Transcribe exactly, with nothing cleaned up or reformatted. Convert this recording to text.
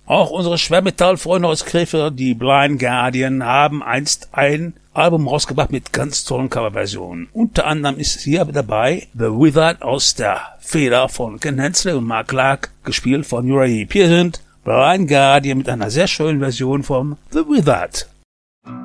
Auch unsere Schwermetallfreunde aus Krefeld, die Blind Guardian, haben einst ein Album rausgebracht mit ganz tollen Coverversionen. Unter anderem ist hier dabei The Withered aus der Feder von Ken Hensley und Mark Clark, gespielt von Uriah Heep. Hier sind Blind Guardian mit einer sehr schönen Version vom The Withered.